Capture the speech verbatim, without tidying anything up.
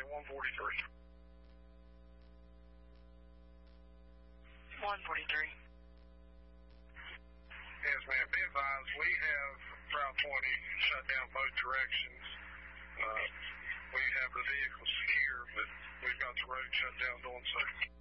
one forty-three. one forty-three. Yes, ma'am. Be advised, we have Route twenty shut down both directions. Uh, we have the vehicles here, but we've got the road shut down doing so.